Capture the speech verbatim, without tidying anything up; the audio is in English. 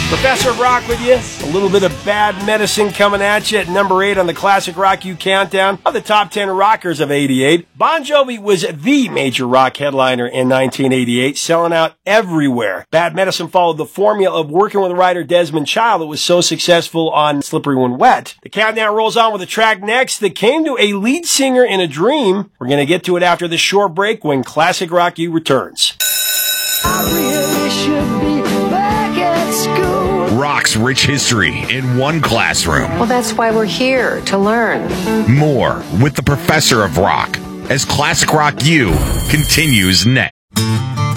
Professor of Rock with you. A little bit of Bad Medicine coming at you at number eight on the Classic Rock U Countdown of the top ten rockers of eighty-eight. Bon Jovi was the major rock headliner in nineteen eighty-eight, selling out everywhere. Bad Medicine followed the formula of working with writer Desmond Child that was so successful on Slippery When Wet. The countdown rolls on with a track next that came to a lead singer in a dream. We're going to get to it after this short break when Classic Rock U returns. I really should be back at school. Rock's rich history in one classroom. Well, that's why we're here, to learn. More with the Professor of Rock as Classic Rock U continues next.